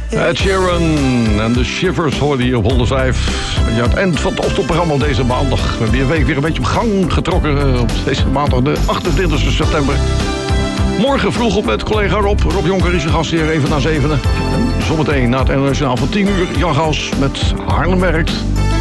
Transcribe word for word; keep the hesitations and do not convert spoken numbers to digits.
Ed Sheeran en de Shivers hoorden hier op honderd vijf. Ja, het eind van het ochtendprogramma deze maandag. We hebben de week weer een beetje op gang getrokken op deze maandag de achtentwintigste september. Morgen vroeg op met collega Rob. Rob Jonker is je gast hier even na zevenen. En zometeen na het internationaal van tien uur. Jan Gaus met Haarlem werkt.